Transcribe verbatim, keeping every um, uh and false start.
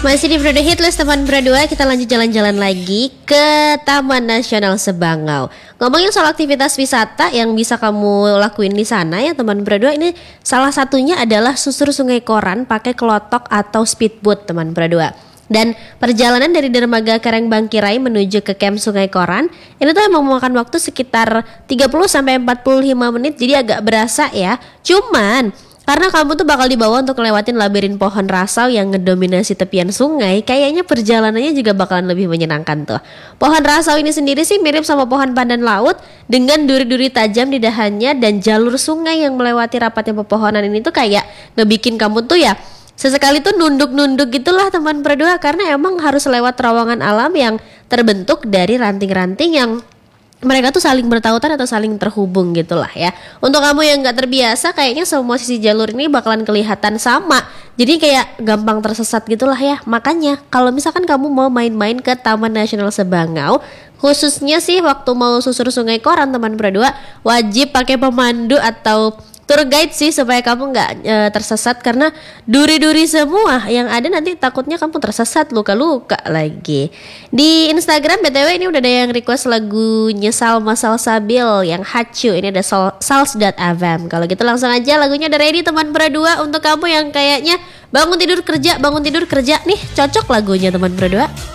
Masih di Brodo Hitlist teman berdua, kita lanjut jalan-jalan lagi ke Taman Nasional Sebangau. Ngomongin soal aktivitas wisata yang bisa kamu lakuin di sana ya teman berdua, ini salah satunya adalah susur Sungai Koran pakai kelotok atau speedboat teman berdua. Dan perjalanan dari dermaga Karangbangkirai menuju ke camp Sungai Koran ini tuh emang memakan waktu sekitar tiga puluh sampai empat puluh lima menit, jadi agak berasa ya. Cuman karena kamu tuh bakal dibawa untuk lewatin labirin pohon rasau yang ngedominasi tepian sungai, kayaknya perjalanannya juga bakalan lebih menyenangkan tuh. Pohon rasau ini sendiri sih mirip sama pohon pandan laut dengan duri-duri tajam di dahannya, dan jalur sungai yang melewati rapatnya pepohonan ini tuh kayak ngebikin kamu tuh ya sesekali tuh nunduk-nunduk gitulah teman berdua, karena emang harus lewat terowongan alam yang terbentuk dari ranting-ranting yang mereka tuh saling bertautan atau saling terhubung gitulah ya. Untuk kamu yang gak terbiasa, kayaknya semua sisi jalur ini bakalan kelihatan sama, jadi kayak gampang tersesat gitulah ya. Makanya kalau misalkan kamu mau main-main ke Taman Nasional Sebangau, khususnya sih waktu mau susur Sungai Koran teman berdua, wajib pakai pemandu atau tour guide sih supaya kamu nggak e, tersesat, karena duri-duri semua yang ada nanti takutnya kamu tersesat, luka-luka lagi. Di Instagram B T W ini udah ada yang request lagunya Salma Salsabil yang Hacu, ini ada sals dot f m. Kalau gitu langsung aja, lagunya udah ready teman berdua. Untuk kamu yang kayaknya bangun tidur kerja, bangun tidur kerja nih, cocok lagunya teman berdua.